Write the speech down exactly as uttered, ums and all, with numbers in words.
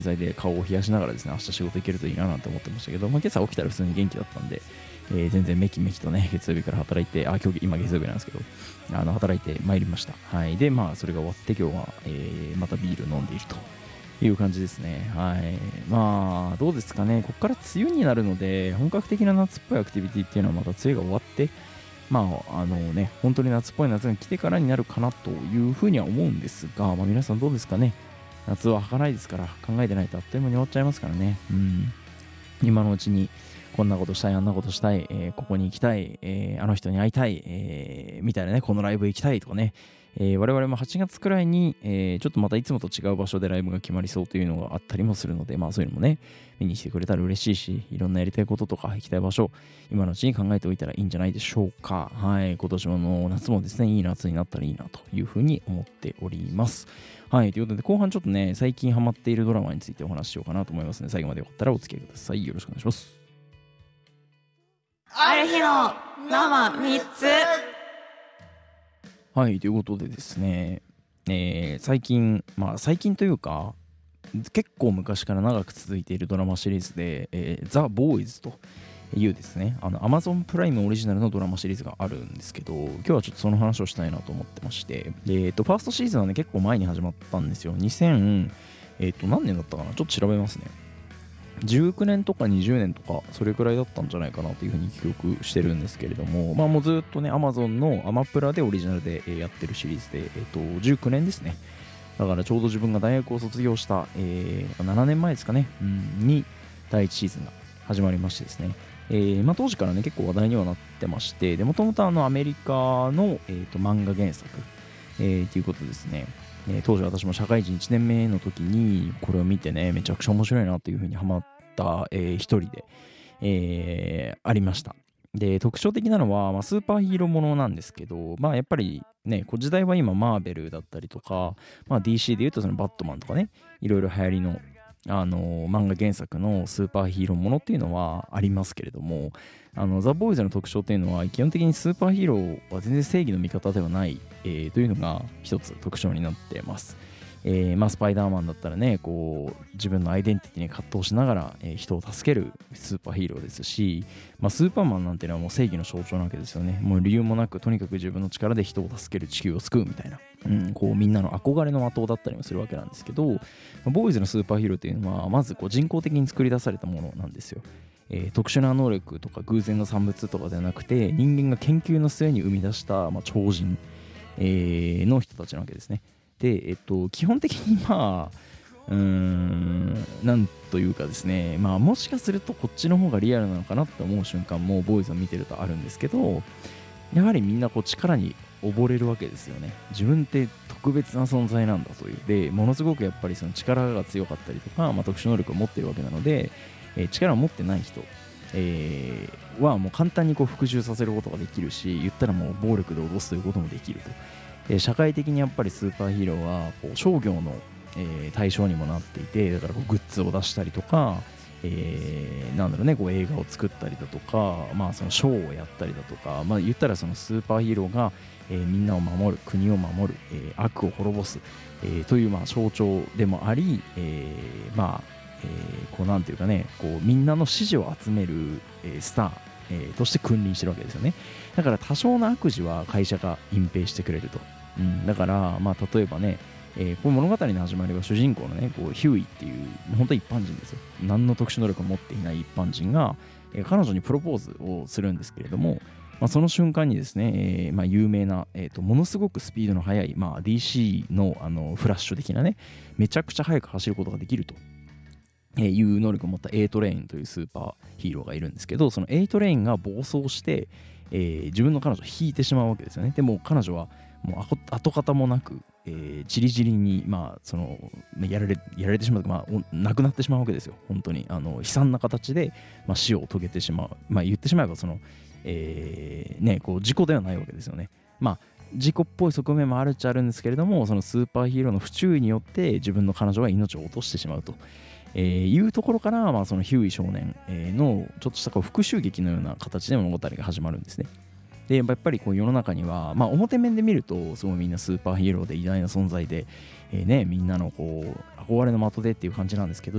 剤で顔を冷やしながらですね、明日仕事行けるといいななんて思ってましたけど、まあ、今朝起きたら普通に元気だったんで、えー、全然メキメキとね、月曜日から働いて、あ、今日、今月曜日なんですけど、あの働いてまいりました。はい。で、まあ、それが終わって今日は、えー、またビール飲んでいるという感じですね。はい。まあ、どうですかね。ここから梅雨になるので、本格的な夏っぽいアクティビティっていうのはまた梅雨が終わって、まあ、あのね、本当に夏っぽい夏が来てからになるかなというふうには思うんですが、まあ、皆さんどうですかね。夏は儚いですから、考えてないとあっという間に終わっちゃいますからね。うん。今のうちに、こんなことしたい、あんなことしたい、えー、ここに行きたい、えー、あの人に会いたい、えー、みたいなね、このライブ行きたいとかね、えー、我々もはちがつくらいに、えー、ちょっとまたいつもと違う場所でライブが決まりそうというのがあったりもするので、まあそういうのもね、見に来てくれたら嬉しいし、いろんなやりたいこととか行きたい場所、今のうちに考えておいたらいいんじゃないでしょうか。はい、今年の夏もですね、いい夏になったらいいなというふうに思っております。はい、ということで後半ちょっとね、最近ハマっているドラマについてお話ししようかなと思いますので、最後までよかったらお付き合いください。よろしくお願いします。 ある日の生みっつ。 はい、ということでですね、えー、最近、まあ最近というか、結構昔から長く続いているドラマシリーズで、えー、ザ・ボーイズというですね、あの Amazon プライムオリジナルのドラマシリーズがあるんですけど、今日はちょっとその話をしたいなと思ってまして、で、えっと、ファーストシーズンはね、結構前に始まったんですよ。にせん、えっと、何年だったかな、ちょっと調べますね。じゅうきゅうねんとかにじゅうねんとかそれくらいだったんじゃないかなというふうに記憶してるんですけれども、まあもうずっとね Amazon のアマプラでオリジナルでやってるシリーズで、えっとじゅうきゅうねんですね。だからちょうど自分が大学を卒業した、えー、ななねんまえですかね、うん、にだいいちシーズンが始まりましてですね、えーまあ、当時からね結構話題にはなってまして、でもともとあのアメリカの、えー、と漫画原作、えー、ということですね。えー当時私も社会人いちねんめの時にこれを見てね、めちゃくちゃ面白いなというふうにハマった、えー一人で、えーありました。で、特徴的なのは、まあ、スーパーヒーローものなんですけど、まあやっぱりね、こう時代は今マーベルだったりとか、まあ、ディーシー で言うとそのバットマンとかね、いろいろ流行りの、あのー漫画原作のスーパーヒーローものっていうのはありますけれども、あのザ・ボーイズの特徴っていうのは基本的にスーパーヒーローは全然正義の味方ではない、えーというのが一つ特徴になってます。えーまあ、スパイダーマンだったらね、こう自分のアイデンティティに葛藤しながら、えー人を助けるスーパーヒーローですし、まあ、スーパーマンなんていうのはもう正義の象徴なわけですよね。もう理由もなくとにかく自分の力で人を助ける、地球を救うみたいな、うん、こうみんなの憧れの的だったりもするわけなんですけど、まあボーイズのスーパーヒーローっていうのはまずこう人工的に作り出されたものなんですよ。えー特殊な能力とか偶然の産物とかではなくて、人間が研究の末に生み出した、まあ、超人、えーの人たちなわけですね。で、えっと、基本的にまあ、うーん、なんというかですね、まあもしかするとこっちの方がリアルなのかなって思う瞬間もボーイズを見てるとあるんですけど、やはりみんなこう力に溺れるわけですよね。自分って特別な存在なんだという。で、ものすごくやっぱりその力が強かったりとか、まあ、特殊能力を持っているわけなので、えー力を持ってない人、えーはもう簡単にこう復讐させることができるし、言ったらもう暴力で脅すということもできると。で社会的にやっぱりスーパーヒーローはこう商業の、えー対象にもなっていて、だからこうグッズを出したりとか、えーなんだろうね、こう映画を作ったりだとか、まあ、そのショーをやったりだとか、まあ、言ったらそのスーパーヒーローが、えーみんなを守る、国を守る、えー悪を滅ぼす、えーというまあ象徴でもあり、えーまあ、えーこうなんていうかね、こうみんなの支持を集める、えースター、えーとして君臨してるわけですよね。だから多少の悪事は会社が隠蔽してくれると。うん、だから、まあ、例えばね、えーこの物語の始まりは主人公のね、こうヒューイっていう、本当一般人ですよ。何の特殊能力を持っていない一般人が、えー彼女にプロポーズをするんですけれども、まあ、その瞬間にですね、えーまあ、有名な、えーと、ものすごくスピードの速い、まあ、ディーシー の、あのフラッシュ的なね、めちゃくちゃ速く走ることができると。えーいう能力を持った A トレインというスーパーヒーローがいるんですけど、その A トレインが暴走して、えー自分の彼女を引いてしまうわけですよね。でも彼女はもう跡形もなく、えー、じりじりに、まあ、そのやられやられてしまう、まあ、亡くなってしまうわけですよ。本当にあの悲惨な形で、まあ、死を遂げてしまう。まあ、言ってしまえばその、えーね、こう事故ではないわけですよね。まあ事故っぽい側面もあるっちゃあるんですけれども、そのスーパーヒーローの不注意によって自分の彼女は命を落としてしまうと、えーいうところから、まあ、そのヒューイ少年、えーのちょっとしたこう復讐劇のような形で物語が始まるんですね。 でやっぱりこう世の中には、まあ、表面で見るとすごいみんなスーパーヒーローで偉大な存在で、えーね、みんなのこう憧れの的でっていう感じなんですけど、